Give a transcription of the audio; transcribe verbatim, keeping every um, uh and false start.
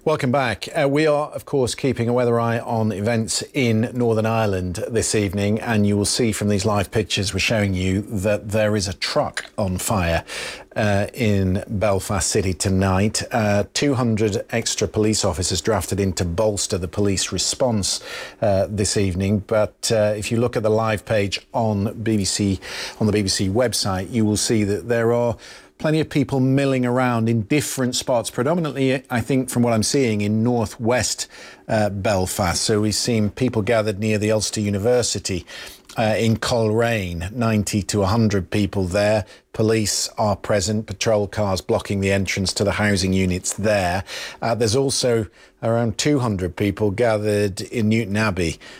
Welcome back. Uh, we are, of course, keeping a weather eye on events in Northern Ireland this evening, and you will see from these live pictures we're showing you that there is a truck on fire uh, in Belfast City tonight. Uh, two hundred extra police officers drafted in to bolster the police response uh, this evening. But uh, if you look at the live page on B B C, on the B B C website, you will see that there are plenty of people milling around in different spots, predominantly, I think, from what I'm seeing, in northwest uh, Belfast. So we've seen people gathered near the Ulster University uh, in Coleraine, ninety to one hundred people there. Police are present, patrol cars blocking the entrance to the housing units there. Uh, there's also around two hundred people gathered in Newton Abbey